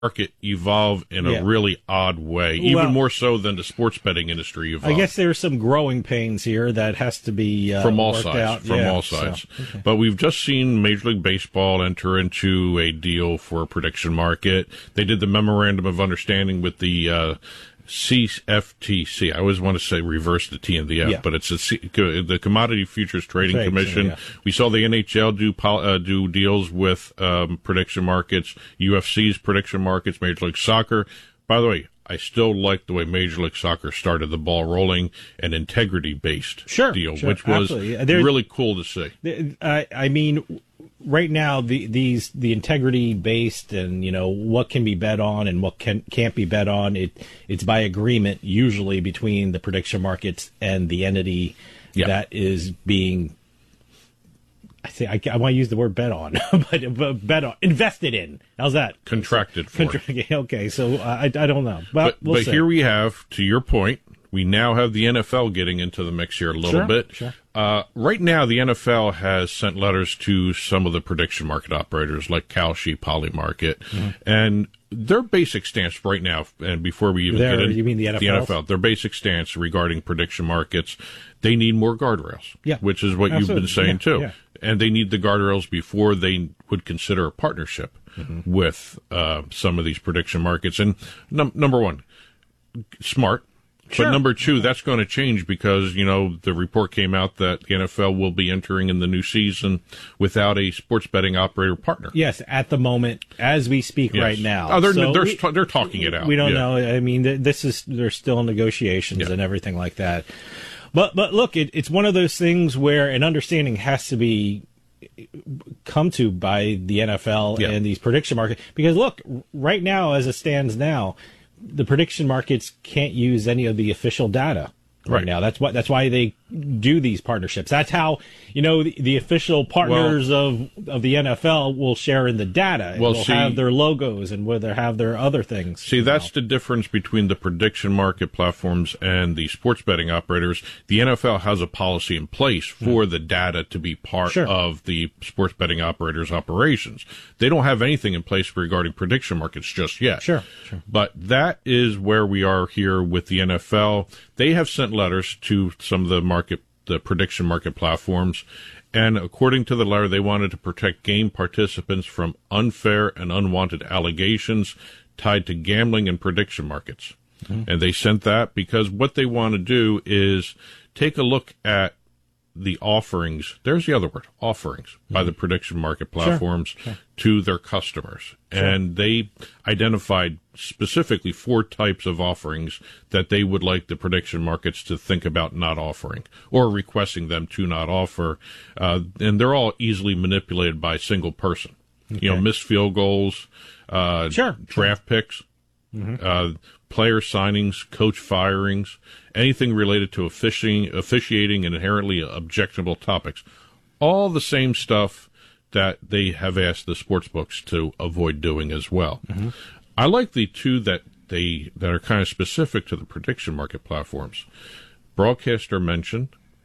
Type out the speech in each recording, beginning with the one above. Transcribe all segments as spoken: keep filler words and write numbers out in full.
market evolve in a Yeah. really odd way, even Well, more so than the sports betting industry evolved. I guess there's some growing pains here that has to be uh, from all worked sides, out. from Yeah, all so, sides. okay. But we've just seen Major League Baseball enter into a deal for a prediction market. They did the memorandum of understanding with the uh, C F T C. I always want to say reverse the T and the F, Yeah. but it's the, C- the Commodity Futures Trading Trade, Commission. yeah. We saw the N H L do pol- uh, do deals with um, prediction markets, U F C's prediction markets, Major League Soccer. By the way, I still like the way Major League Soccer started the ball rolling, an integrity-based Sure, deal, sure, which was absolutely. There's- really cool to see. I, I mean, right now, the these the integrity based and you know what can be bet on and what can can't be bet on. It it's by agreement usually between the prediction markets and the entity Yeah. that is being. I say I, I want to use the word bet on, but, but bet on invested in. How's that? Contracted for. Contra- okay, so I I don't know, but But, we'll but see. here we have, to your point, we now have the N F L getting into the mix here a little Sure, bit. sure. Uh, right now, the N F L has sent letters to some of the prediction market operators like Kalshi, Polymarket, Mm-hmm. and their basic stance right now, and before we even Their- get into you mean the N F L? the N F L, their basic stance regarding prediction markets, they need more guardrails, Yeah. which is what you've Absolutely. been saying Yeah, too. yeah. And they need the guardrails before they would consider a partnership Mm-hmm. with uh, some of these prediction markets. And num- number one, smart. Sure. But number two, that's going to change because, you know, the report came out that the N F L will be entering in the new season without a sports betting operator partner. Yes, at the moment, as we speak Yes. right now. Oh, they're, So they're, we- they're talking it out. We don't Yeah. know. I mean, th- this is there's still negotiations Yeah. and everything like that. But but look, it, it's one of those things where an understanding has to be come to by the N F L Yeah. and these prediction markets. Because look, right now, as it stands now, the prediction markets can't use any of the official data. Right, Right. now, that's what that's why they do these partnerships. That's how you know the, the official partners of of the N F L will share in the data. Well, will see- have their logos and will they have their other things. See, that's the difference between the prediction market platforms and the sports betting operators. The N F L has a policy in place for the data to be part Sure. of the sports betting operators' operations. They don't have anything in place regarding prediction markets just yet. Sure, sure. But that is where we are here with the N F L. They have sent letters to some of the market, the prediction market platforms. And according to the letter, they wanted to protect game participants from unfair and unwanted allegations tied to gambling and prediction markets. Mm-hmm. And they sent that because what they want to do is take a look at the offerings. There's the other word, offerings, mm-hmm. by the prediction market platforms Sure. Sure. to their customers. Sure. And they identified specifically four types of offerings that they would like the prediction markets to think about not offering or requesting them to not offer. Uh, and they're all easily manipulated by a single person. Okay. You know, missed field goals, uh, Sure. draft picks, mm-hmm. uh, player signings, coach firings, anything related to officiating, officiating and inherently objectionable topics. All the same stuff that they have asked the sports books to avoid doing as well. Mm-hmm. I like the two that they that are kind of specific to the prediction market platforms. Broadcaster mention,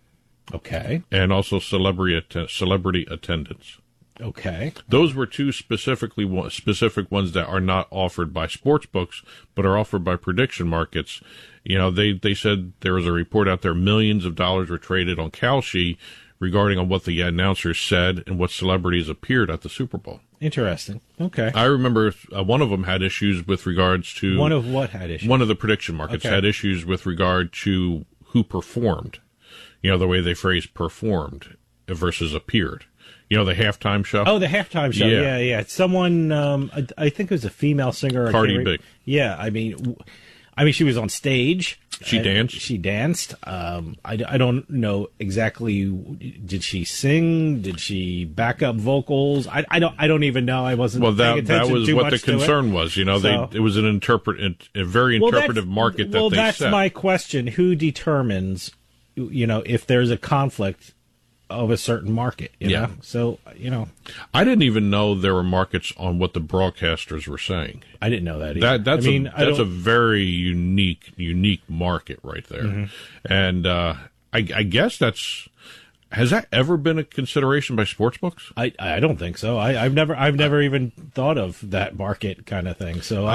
Okay. and also celebrity att- celebrity attendance. Okay. Those were two specifically one, specific ones that are not offered by sports books, but are offered by prediction markets. You know, they, they said there was a report out there, millions of dollars were traded on Kalshi regarding on what the announcers said and what celebrities appeared at the Super Bowl. Interesting. Okay. I remember uh, one of them had issues with regards to... One of what had issues? One of the prediction markets Okay. had issues with regard to who performed. You know, the way they phrase performed versus appeared. You know, the halftime show? Oh, the halftime show. Yeah. Yeah, yeah. Someone, um, I, I think it was a female singer. I Cardi can't re- B. Yeah, I mean, w- I mean, she was on stage. She and danced? She danced. Um, I, I don't know exactly. Did she sing? Did she back up vocals? I, I don't. I don't even know. I wasn't. Well, paying that that attention was too what the much to it. concern was. You know, So- they it was an interpret a very Well, interpretive that's- market that well, they that's set. my question. Who determines, you know, if there's a conflict of a certain market? You Yeah. know? So, you know, I didn't even know there were markets on what the broadcasters were saying. I didn't know that either. That that's I mean, a I that's a don't- very unique unique market right there, Mm-hmm. and uh, I, I guess that's Has that ever been a consideration by sportsbooks? I, I don't think so. I, I've never I've never even thought of that market kind of thing. So